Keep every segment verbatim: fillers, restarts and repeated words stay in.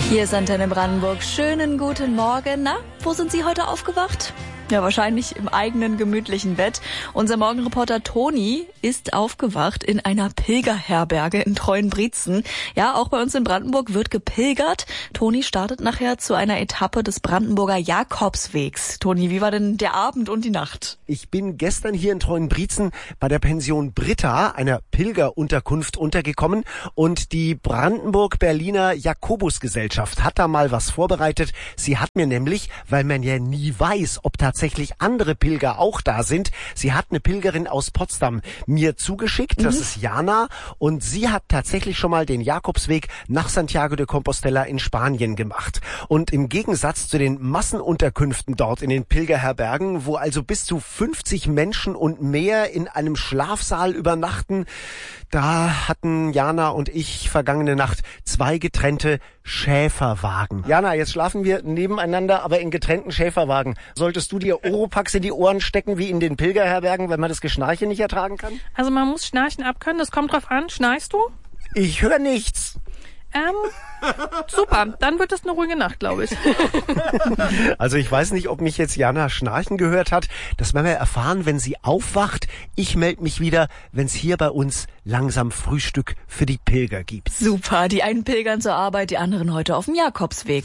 Hier ist Antenne Brandenburg. Schönen guten Morgen. Na, wo sind Sie heute aufgewacht? Ja, wahrscheinlich im eigenen gemütlichen Bett. Unser Morgenreporter Toni ist aufgewacht in einer Pilgerherberge in Treuenbrietzen. Ja, auch bei uns in Brandenburg wird gepilgert. Toni startet nachher zu einer Etappe des Brandenburger Jakobswegs. Toni, wie war denn der Abend und die Nacht? Ich bin gestern hier in Treuenbrietzen bei der Pension Britta, einer Pilgerunterkunft, untergekommen. Und die Brandenburg-Berliner Jakobusgesellschaft hat da mal was vorbereitet. Sie hat mir nämlich, weil man ja nie weiß, ob tatsächlich tatsächlich andere Pilger auch da sind. Sie hat eine Pilgerin aus Potsdam mir zugeschickt, das mhm. ist Jana, und sie hat tatsächlich schon mal den Jakobsweg nach Santiago de Compostela in Spanien gemacht. Und im Gegensatz zu den Massenunterkünften dort in den Pilgerherbergen, wo also bis zu fünfzig Menschen und mehr in einem Schlafsaal übernachten, da hatten Jana und ich vergangene Nacht zwei getrennte Schäferwagen. Jana, jetzt schlafen wir nebeneinander, aber in getrennten Schäferwagen. Solltest du dir Oropax in die Ohren stecken, wie in den Pilgerherbergen, wenn man das Geschnarchen nicht ertragen kann? Also man muss Schnarchen abkönnen, das kommt drauf an. Schnarchst du? Ich höre nichts. Ähm, super, dann wird es eine ruhige Nacht, glaube ich. Also ich weiß nicht, ob mich jetzt Jana schnarchen gehört hat. Das werden wir erfahren, wenn sie aufwacht. Ich melde mich wieder, wenn es hier bei uns langsam Frühstück für die Pilger gibt. Super, die einen pilgern zur Arbeit, die anderen heute auf dem Jakobsweg.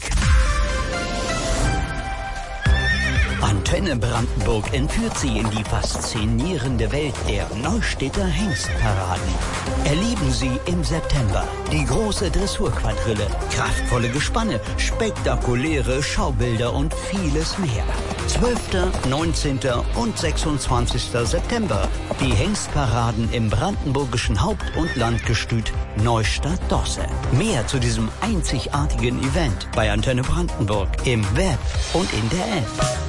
Antenne Brandenburg entführt Sie in die faszinierende Welt der Neustädter Hengstparaden. Erleben Sie im September die große Dressurquadrille, kraftvolle Gespanne, spektakuläre Schaubilder und vieles mehr. zwölfter, neunzehnter und sechsundzwanzigster September. Die Hengstparaden im brandenburgischen Haupt- und Landgestüt Neustadt-Dosse. Mehr zu diesem einzigartigen Event bei Antenne Brandenburg im Web und in der App.